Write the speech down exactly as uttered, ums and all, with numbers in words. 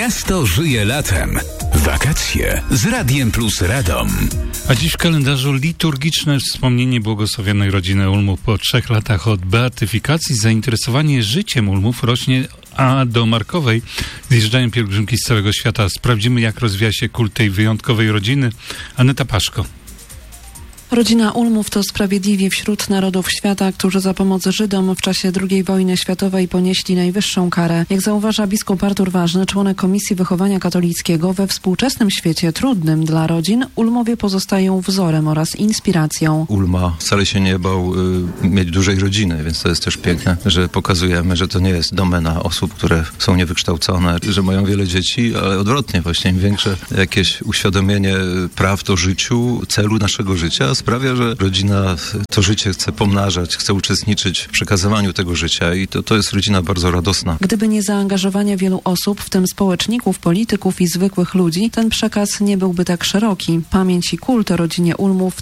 Miasto żyje latem. Wakacje z Radiem Plus Radom. A dziś w kalendarzu liturgiczne wspomnienie błogosławionej rodziny Ulmów. Po trzech latach od beatyfikacji zainteresowanie życiem Ulmów rośnie, a do Markowej zjeżdżają pielgrzymki z całego świata. Sprawdzimy, jak rozwija się kult tej wyjątkowej rodziny. Aneta Paszko. Rodzina Ulmów to sprawiedliwi wśród narodów świata, którzy za pomoc Żydom w czasie drugiej wojny światowej ponieśli najwyższą karę. Jak zauważa biskup Artur Ważny, członek Komisji Wychowania Katolickiego, we współczesnym świecie trudnym dla rodzin Ulmowie pozostają wzorem oraz inspiracją. Ulma wcale się nie bał y, mieć dużej rodziny, więc to jest też piękne, że pokazujemy, że to nie jest domena osób, które są niewykształcone, że mają wiele dzieci, ale odwrotnie właśnie, im większe jakieś uświadomienie praw do życiu, celu naszego życia sprawia, że rodzina to życie chce pomnażać, chce uczestniczyć w przekazywaniu tego życia i to, to jest rodzina bardzo radosna. Gdyby nie zaangażowanie wielu osób, w tym społeczników, polityków i zwykłych ludzi, ten przekaz nie byłby tak szeroki. Pamięć i kult o rodzinie Ulmów